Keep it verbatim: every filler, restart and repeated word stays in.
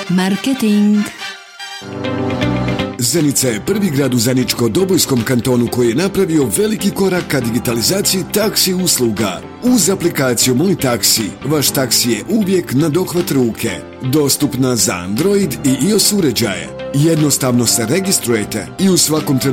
Marketing. Zenica je prvi grad u Zeničko-Dobojskom kantonu koji je napravio veliki korak ka digitalizaciji taksi usluga. Uz aplikaciju Moj taksi, vaš taksi je uvijek na dohvat ruke. Dostupna za Android i iOS uređaje. Jednostavno se registrujete i u svakom trenutku